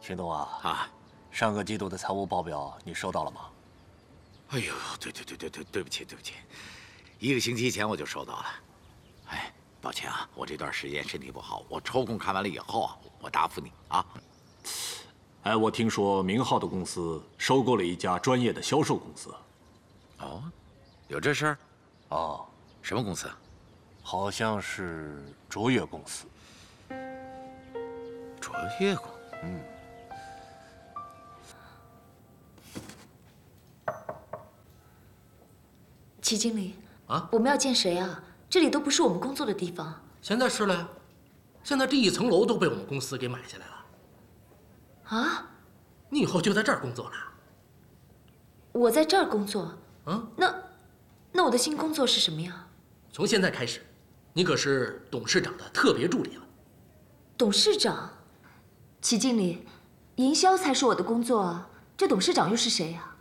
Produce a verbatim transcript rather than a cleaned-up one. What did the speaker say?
秦东啊啊， 上个季度的财务报表你收到了吗？ 哎呦，对对对对对，对不起对不起，一个星期前我就收到了。哎，抱歉啊，我这段时间身体不好，我抽空看完了以后啊，我答复你啊。 哎，我听说明浩的公司收购了一家专业的销售公司。 哦，有这事儿？ 哦， 什么公司？ 好像是卓越公司。 卓越公， 嗯。 齐经理， 啊， 我们要见谁啊？这里都不是我们工作的地方。 现在是了呀，现在这一层楼都被我们公司给买下来了。 啊？ 你以后就在这儿工作了？ 我在这儿工作？ 啊？ 那，那我的新工作是什么呀？ 从现在开始，你可是董事长的特别助理了。 董事长？齐经理，营销才是我的工作啊，这董事长又是谁呀？